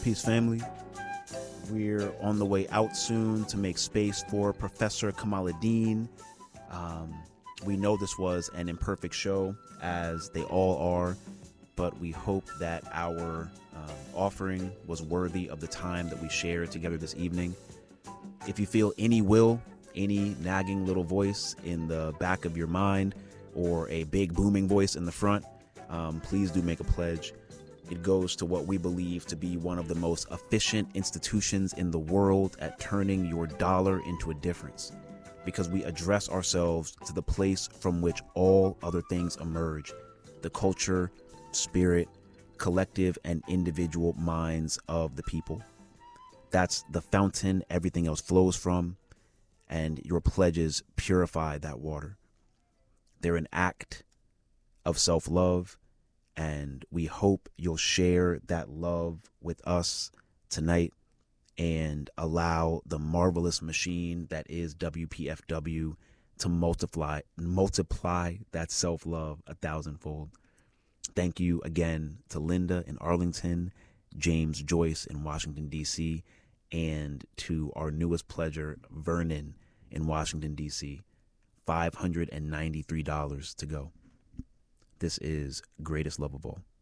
Peace, family. We're on the way out soon to make space for Professor Kamaluddin. We know this was an imperfect show, as they all are, but we hope that our offering was worthy of the time that we shared together this evening. If you feel any nagging little voice in the back of your mind or a big booming voice in the front, please do make a pledge. It goes to what we believe to be one of the most efficient institutions in the world at turning your dollar into a difference, because we address ourselves to the place from which all other things emerge: the culture, spirit, collective, and individual minds of the people. That's the fountain everything else flows from, and your pledges purify that water. They're an act of self-love, and we hope you'll share that love with us tonight and allow the marvelous machine that is WPFW to multiply that self-love 1,000-fold. Thank you again to Linda in Arlington, James Joyce in Washington, D.C., and to our newest pledger, Vernon in Washington, D.C. $593 to go. This is Greatest Love of All.